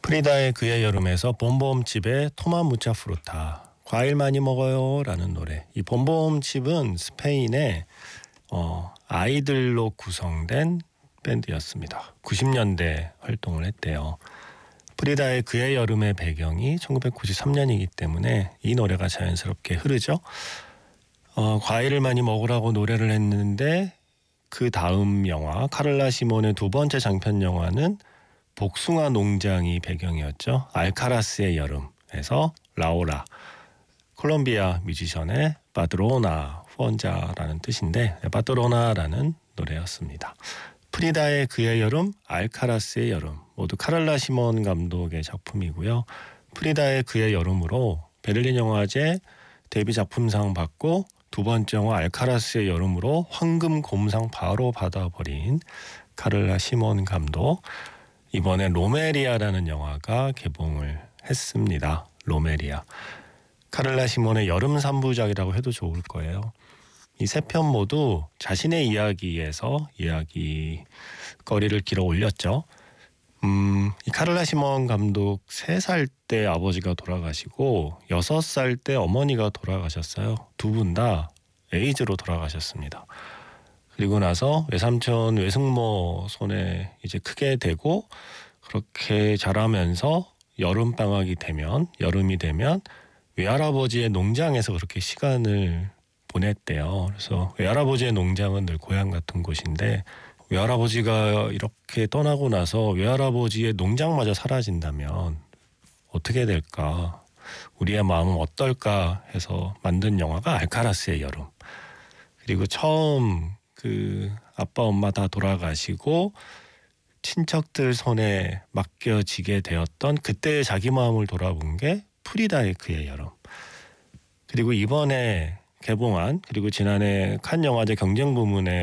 프리다의 그의 여름에서 봄봄칩의 토마 무차 프루타 과일 많이 먹어요 라는 노래. 이 봄봄칩은 스페인의 아이들로 구성된 밴드였습니다. 90년대 활동을 했대요. 프리다의 그의 여름의 배경이 1993년이기 때문에 이 노래가 자연스럽게 흐르죠. 과일을 많이 먹으라고 노래를 했는데 그 다음 영화 카를라 시몬의 두 번째 장편 영화는 복숭아 농장이 배경이었죠. 알카라스의 여름에서 라오라, 콜롬비아 뮤지션의 바드로나 후원자라는 뜻인데 바드로나라는 노래였습니다. 프리다의 그의 여름, 알카라스의 여름 모두 카를라 시몬 감독의 작품이고요. 프리다의 그의 여름으로 베를린 영화제 데뷔 작품상 받고 두 번째 영화 알카라스의 여름으로 황금 곰상 바로 받아버린 카를라 시몬 감독. 이번에 로메리아라는 영화가 개봉을 했습니다. 로메리아. 카를라 시몬의 여름 3부작이라고 해도 좋을 거예요. 이 세 편 모두 자신의 이야기에서 이야기거리를 길어 올렸죠. 이 카를라 시몬 감독 3살 때 아버지가 돌아가시고 6살 때 어머니가 돌아가셨어요. 두 분 다 에이즈로 돌아가셨습니다. 그리고 나서 외삼촌 외숙모 손에 이제 크게 되고 그렇게 자라면서 여름이 되면 외할아버지의 농장에서 그렇게 시간을 보냈대요. 그래서 외할아버지의 농장은 늘 고향 같은 곳인데 외할아버지가 이렇게 떠나고 나서 외할아버지의 농장마저 사라진다면 어떻게 될까? 우리의 마음은 어떨까 해서 만든 영화가 알카라스의 여름. 그리고 처음 그 아빠 엄마 다 돌아가시고 친척들 손에 맡겨지게 되었던 그때의 자기 마음을 돌아본 게 프리다의 그의 여름. 그리고 이번에 개봉한 그리고 지난해 칸 영화제 경쟁 부문에